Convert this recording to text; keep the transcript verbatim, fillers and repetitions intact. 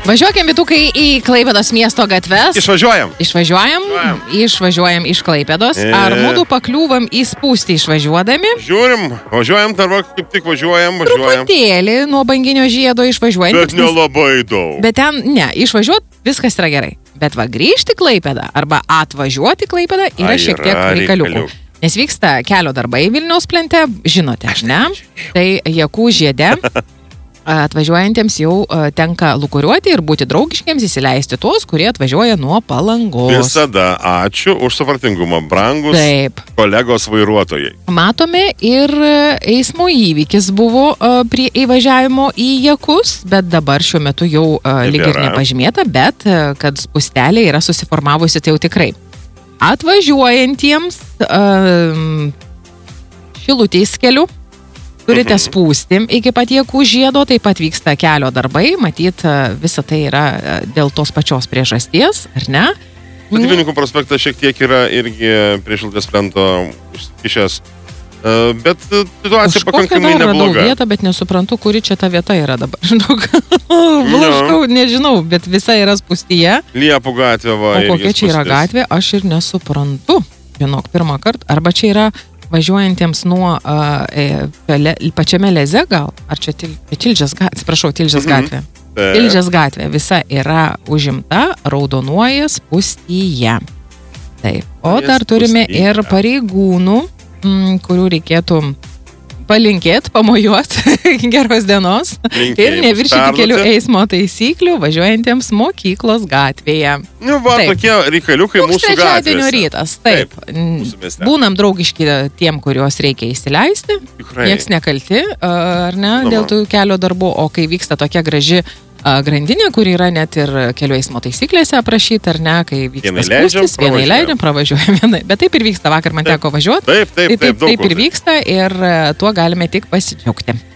Važiuokim, Vytukai, į Klaipėdos miesto gatves. Išvažiuojam. Išvažiuojam. Išvažiuojam. Išvažiuojam iš Klaipėdos. E... Ar mūdu pakliūvam į spūstį išvažiuodami? Žiūrim, važiuojam, arba kaip tik važiuojam, važiuojam. Truputėlį nuo banginio žiedo išvažiuojam. Bet nelabai daug. Bet ten, ne, išvažiuot viskas yra gerai. Bet va, grįžti Klaipėdą arba atvažiuoti Klaipėdą yra Ai, šiek tiek yra reikaliukų. reikaliukų. Nes vyksta kelio darbai Vilniaus plente, žinote, ne? Tai Jakų žiede atvažiuojantiems jau tenka lukuriuoti ir būti draugiškiams, įsileisti tuos, kurie atvažiuoja nuo Palangos. Visada ačiū už supratingumą, brangus Taip. kolegos vairuotojai. Matome ir eismo įvykis buvo prie įvažiavimo į Jakus, bet dabar šiuo metu jau lyg ir nepažymėta, bet kad spustelė yra susiformavusi, tai jau tikrai. Atvažiuojantiems um, Šilutės keliu turite spūsti iki pat Jakų žiedo, taip pat vyksta kelio darbai, matyt, visa tai yra dėl tos pačios priežasties, ar ne? Statybininkų prospektas šiek tiek yra irgi prie Šilutės plento užsikišęs, bet situacija pakankamai nebloga. Radau vietą, bet nesuprantu, kuri čia ta vieta yra dabar. Žinok, blaškau, nežinau, bet visa yra spūstyje. Liepų gatvė va. O kokia čia yra gatvė, aš ir nesuprantu. Žinok, pirmą kartą, arba čia yra važiuojantiems nuo uh, e, pačiame Leze gal, ar čia til, Tilžės gatvė, atsiprašau, Tilžės gatvė. Mm-hmm. Tilžės gatvė visa yra užimta, raudonuoja spūstyje. Taip, o dar turime ir pareigūnų, m, kurių reikėtų palinkėti, pamojuoti geros dienos Linkėjimus ir neviršyti perduoti. kelių eismo taisyklių važiuojantiems mokyklos gatvėje. Nu, va, Taip. tokie reikaliukai Toks mūsų trečiadienio gatvėse. rytas, taip. Taip, mūsų mieste. Būnam draugiški tiem, kuriuos reikia įsileisti. Tikrai. Nieks nekalti, ar ne, Žinoma. dėl tų kelio darbų, o kai vyksta tokia graži a, grandinė, kur yra net ir kelių eismo taisyklėse aprašyta, ar ne, kai vyksta Vienai leidžiam, spūstis, vienai leidžiam, pravažiuojam vienai. Bet taip ir vyksta, vakar man Taip. teko važiuoti. Taip, taip, Tai taip, taip, daug taip kur ir vyksta ir e, tuo galime tik pasidžiaugti.